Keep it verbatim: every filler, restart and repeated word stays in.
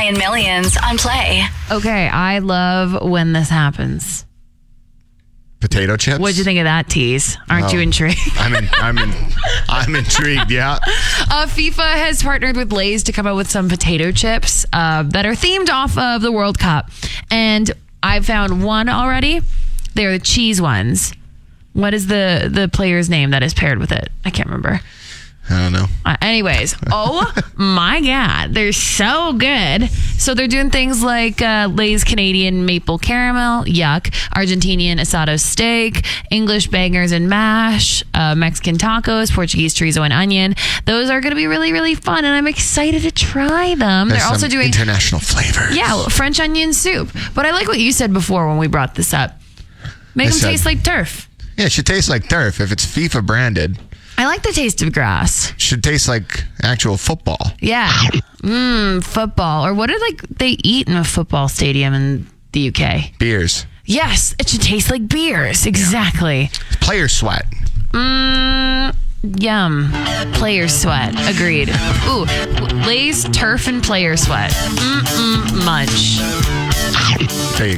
Ryan Millions on Play. Okay, I love when this happens. Potato chips? What'd you think of that tease? Aren't Oh. you intrigued? I'm in, I'm in, I'm intrigued, yeah. Uh, FIFA has partnered with Lay's to come up with some potato chips uh, that are themed off of the World Cup. And I found one already. They're the cheese ones. What is the, the player's name that is paired with it? I can't remember. I don't know. Uh, anyways, oh my God, they're so good. So they're doing things like uh, Lay's Canadian maple caramel, yuck, Argentinian asado steak, English bangers and mash, uh, Mexican tacos, Portuguese chorizo and onion. Those are going to be really, really fun, and I'm excited to try them. There's they're also some doing international flavors. yeah, French onion soup. But I like what you said before when we brought this up. Make I them said- taste like turf. Yeah, it should taste like turf. If it's FIFA branded, I like the taste of grass. it should taste like actual football. Yeah. Mmm, football. Or what do like they eat in a football stadium in the U K? Beers. Yes, it should taste like beers. Exactly. Player sweat. Mmm, yum. Player sweat. Agreed. Ooh, Lay's turf and player sweat. Mm-mm, munch. There you